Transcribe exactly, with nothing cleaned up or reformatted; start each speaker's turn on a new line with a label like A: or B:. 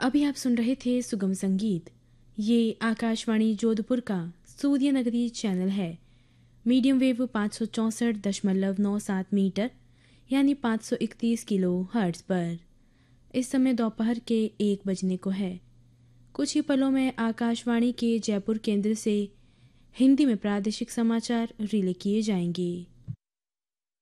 A: अभी आप सुन रहे थे सुगम संगीत। ये आकाशवाणी जोधपुर का सूर्य नगरी चैनल है। मीडियम वेव पाँच सौ चौंसठ दशमलव नौ सात मीटर यानी पाँच सौ इकतीस किलो हर्ट्ज पर। इस समय दोपहर के एक बजने को है। कुछ ही पलों में आकाशवाणी के जयपुर केंद्र से हिंदी में प्रादेशिक समाचार रिले किए जाएंगे।